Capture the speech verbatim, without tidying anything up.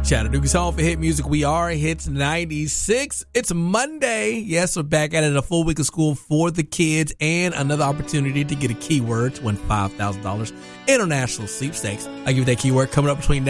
Chattanooga's home for hit music. We are Hits ninety-six. It's Monday. Yes, we're back at it. A full week of school for the kids and another opportunity to get a keyword to win five thousand dollars international sweepstakes. I'll give you that keyword coming up between now